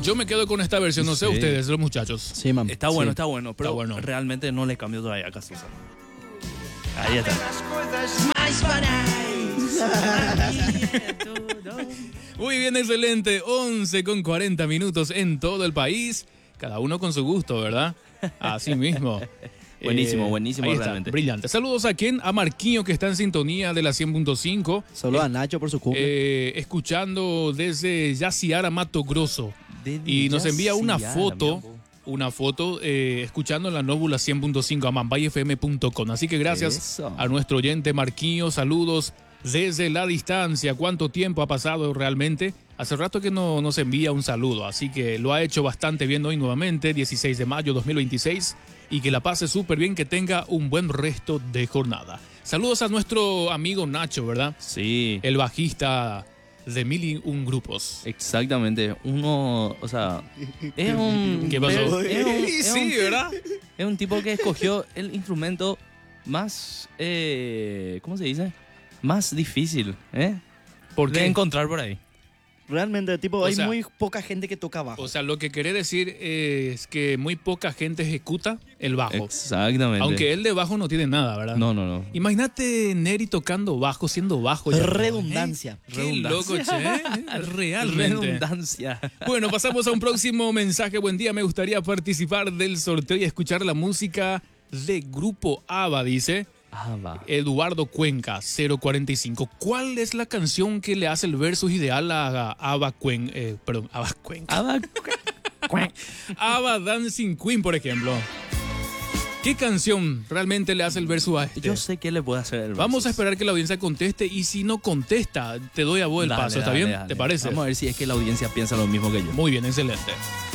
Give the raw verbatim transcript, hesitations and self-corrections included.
Yo me quedo con esta versión, no sé Sí. ustedes, los muchachos. Sí, mam. Está bueno, Sí. está bueno, pero Está bueno. realmente no le cambió todavía a Cazuza. Ahí está. Muy bien, excelente. once con cuarenta minutos en todo el país. Cada uno con su gusto, ¿verdad? Así mismo. Buenísimo, buenísimo, ahí está, realmente. brillante. Saludos a quien, a Marquinho, que está en sintonía de la cien punto cinco. Solo a Nacho por su cumple. Eh, escuchando desde Yaciara, Mato Grosso. Y nos envía una foto, una foto eh, escuchando en la Nóbula cien punto cinco a mambay f m punto com. Así que gracias Eso. a nuestro oyente Marquinho, saludos desde la distancia. ¿Cuánto tiempo ha pasado realmente? Hace rato que no nos envía un saludo, así que lo ha hecho bastante bien hoy nuevamente, dieciséis de mayo de dos mil veintiséis, y que la pase súper bien, que tenga un buen resto de jornada. Saludos a nuestro amigo Nacho, ¿verdad? Sí, El bajista de mil y un grupos. exactamente. Uno, o sea, es un... ¿Qué pasó? Es un, es un- Sí, ¿verdad? es un tipo que escogió el instrumento más, eh, ¿cómo se dice? Más difícil, ¿eh? ¿Por De qué? encontrar por ahí. Realmente, tipo, O hay sea- muy poca gente que toca bajo. O sea, lo que quiere decir es que muy poca gente ejecuta el bajo. Exactamente. Aunque él de bajo no tiene nada, ¿verdad? No, no, no. Imagínate Neri tocando bajo, siendo bajo. ya, ¿no? Redundancia. ¿Eh? Qué Redundancia. loco, che. ¿eh? Realmente. Redundancia. Bueno, pasamos a un próximo mensaje. Buen día, me gustaría participar del sorteo y escuchar la música de Grupo ABBA, dice Ah, va. Eduardo Cuenca, cero cuarenta y cinco. ¿Cuál es la canción que le hace el versus ideal a ABBA Cuen, eh, perdón, ABBA Cuenca? Ah, va. ABBA Dancing Queen, por ejemplo. ¿Qué canción realmente le hace el verso a este? Yo sé que le puede hacer el Vamos a versus. esperar que la audiencia conteste, y si no contesta, te doy a vos el Dale, paso, ¿está dale, bien? dale. ¿Te parece? Vamos a ver si es que la audiencia piensa lo mismo que yo. Muy bien, excelente.